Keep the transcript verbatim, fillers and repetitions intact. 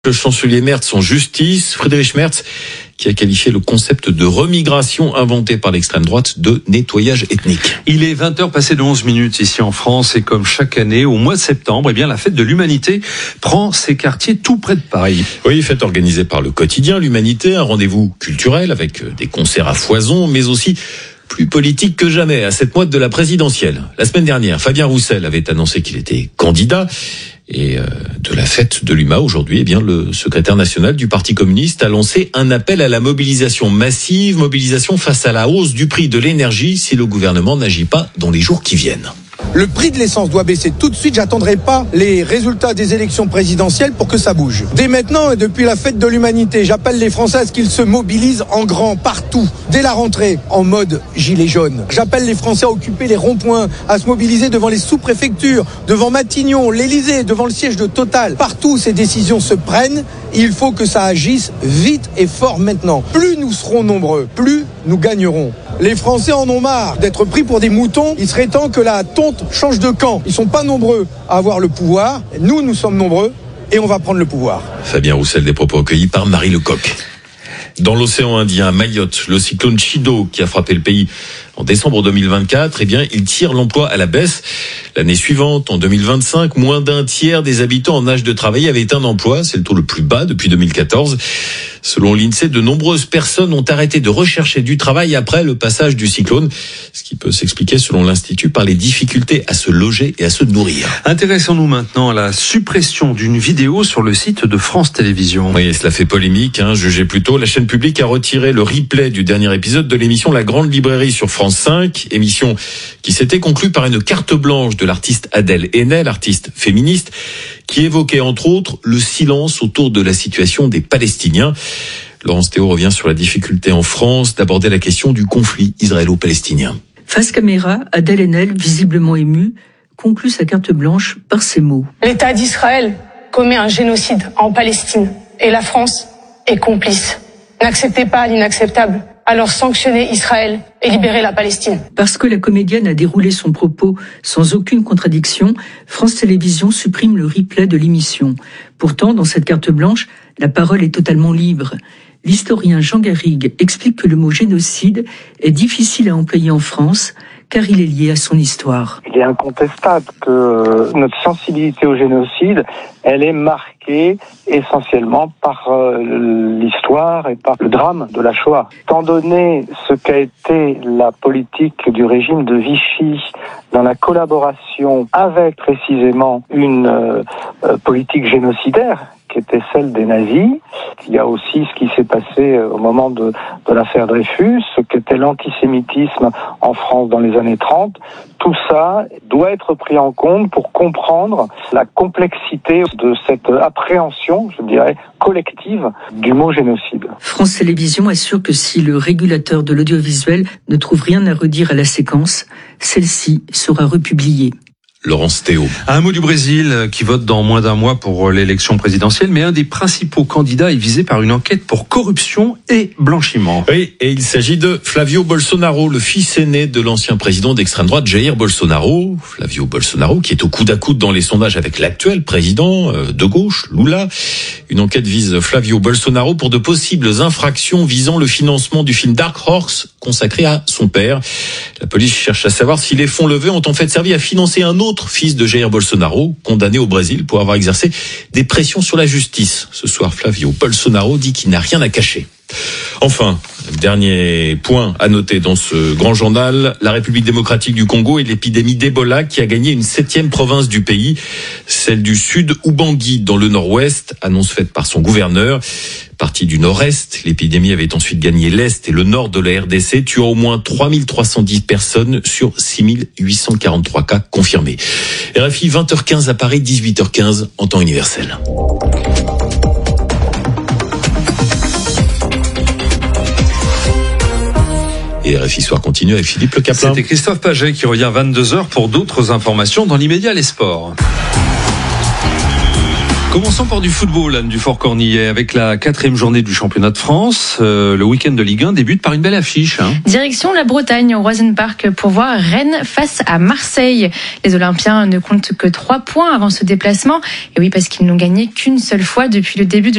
Le chancelier Merz en justice, Friedrich Merz, qui a qualifié le concept de remigration inventé par l'extrême droite de nettoyage ethnique. Il est vingt heures passées de onze minutes ici en France et comme chaque année, au mois de septembre, eh bien, la fête de l'Humanité prend ses quartiers tout près de Paris. Oui, fête organisée par le quotidien L'Humanité, un rendez-vous culturel avec des concerts à foison, mais aussi plus politique que jamais, à sept mois de la présidentielle. La semaine dernière, Fabien Roussel avait annoncé qu'il était candidat. Et euh, de la fête de l'U M A aujourd'hui, eh bien, le secrétaire national du Parti communiste a lancé un appel à la mobilisation massive, mobilisation face à la hausse du prix de l'énergie si le gouvernement n'agit pas dans les jours qui viennent. Le prix de l'essence doit baisser tout de suite. J'attendrai pas les résultats des élections présidentielles pour que ça bouge. Dès maintenant et depuis la fête de l'Humanité, j'appelle les Français à ce qu'ils se mobilisent en grand, partout, dès la rentrée, en mode gilet jaune. J'appelle les Français à occuper les ronds-points, à se mobiliser devant les sous-préfectures, devant Matignon, l'Élysée, devant le siège de Total. Partout où ces décisions se prennent, il faut que ça agisse vite et fort maintenant. Plus nous serons nombreux, plus nous gagnerons. Les Français en ont marre d'être pris pour des moutons. Il serait temps que la tonte change de camp. Ils sont pas nombreux à avoir le pouvoir. Nous, nous sommes nombreux et on va prendre le pouvoir. Fabien Roussel, des propos recueillis par Marie Lecoq. Dans l'océan Indien, à Mayotte, le cyclone Chido qui a frappé le pays en décembre deux mille vingt-quatre, eh bien, il tire l'emploi à la baisse. L'année suivante, en deux mille vingt-cinq, moins d'un tiers des habitants en âge de travailler avaient un emploi. C'est le taux le plus bas depuis deux mille quatorze. Selon l'INSEE, de nombreuses personnes ont arrêté de rechercher du travail après le passage du cyclone, ce qui peut s'expliquer, selon l'Institut, par les difficultés à se loger et à se nourrir. Intéressons-nous maintenant à la suppression d'une vidéo sur le site de France Télévisions. Oui, cela fait polémique, hein, jugez plutôt. La chaîne publique a retiré le replay du dernier épisode de l'émission La Grande Librairie sur France cinq, émission qui s'était conclue par une carte blanche de l'artiste Adèle Haenel, artiste féministe, qui évoquait entre autres le silence autour de la situation des Palestiniens. Laurence Théo revient sur la difficulté en France d'aborder la question du conflit israélo-palestinien. Face caméra, Adèle Haenel, visiblement émue, conclut sa carte blanche par ces mots. L'État d'Israël commet un génocide en Palestine et la France est complice. N'acceptez pas l'inacceptable. Alors sanctionnez Israël et libérez la Palestine. Parce que la comédienne a déroulé son propos sans aucune contradiction, France Télévisions supprime le replay de l'émission. Pourtant, dans cette carte blanche, la parole est totalement libre. L'historien Jean Garrigue explique que le mot génocide est difficile à employer en France, car il est lié à son histoire. Il est incontestable que notre sensibilité au génocide, elle est marquée essentiellement par euh, l'histoire et par le drame de la Shoah. Étant donné ce qu'a été la politique du régime de Vichy dans la collaboration avec précisément une euh, euh, politique génocidaire, qui était celle des nazis. Il y a aussi ce qui s'est passé au moment de, de l'affaire Dreyfus, ce qu'était l'antisémitisme en France dans les années trente. Tout ça doit être pris en compte pour comprendre la complexité de cette appréhension, je dirais, collective du mot génocide. France Télévisions assure que si le régulateur de l'audiovisuel ne trouve rien à redire à la séquence, celle-ci sera republiée. Laurence Théo. Un mot du Brésil qui vote dans moins d'un mois pour l'élection présidentielle, mais un des principaux candidats est visé par une enquête pour corruption et blanchiment. Oui, et il s'agit de Flavio Bolsonaro, le fils aîné de l'ancien président d'extrême droite Jair Bolsonaro. Flavio Bolsonaro qui est au coude à coude dans les sondages avec l'actuel président de gauche, Lula. Une enquête vise Flavio Bolsonaro pour de possibles infractions visant le financement du film Dark Horse consacré à son père. La police cherche à savoir si les fonds levés ont en fait servi à financer un autre fils de Jair Bolsonaro, condamné au Brésil pour avoir exercé des pressions sur la justice. Ce soir, Flavio Bolsonaro dit qu'il n'a rien à cacher. Enfin, dernier point à noter dans ce grand journal, la République démocratique du Congo et l'épidémie d'Ebola qui a gagné une septième province du pays, celle du sud Ubangui dans le nord-ouest, annonce faite par son gouverneur. Partie du nord-est, l'épidémie avait ensuite gagné l'est et le nord de la R D C, tuant au moins trois mille trois cent dix personnes sur six mille huit cent quarante-trois cas confirmés. R F I vingt heures quinze à Paris, dix-huit heures quinze en temps universel. Et R F I Soir continue avec Philippe Le Caplin. C'était Christophe Paget qui revient à vingt-deux heures pour d'autres informations. Dans l'immédiat, les sports. Commençons par du football, Anne Dufort-Cornillet, avec la quatrième journée du championnat de France. Euh, le week-end de Ligue un débute par une belle affiche. Hein. Direction la Bretagne, au Roison Park, pour voir Rennes face à Marseille. Les Olympiens ne comptent que trois points avant ce déplacement. Et oui, parce qu'ils n'ont gagné qu'une seule fois depuis le début de